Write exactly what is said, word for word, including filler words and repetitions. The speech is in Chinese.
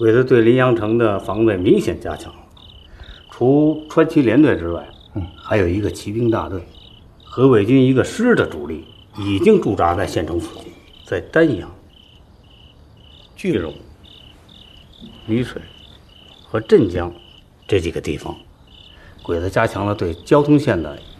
鬼子对临阳城的防备明显加强了。除川崎联队之外，嗯，还有一个骑兵大队，和伪军一个师的主力已经驻扎在县城附近，在丹阳、句容、雨水和镇江这几个地方，鬼子加强了对交通线的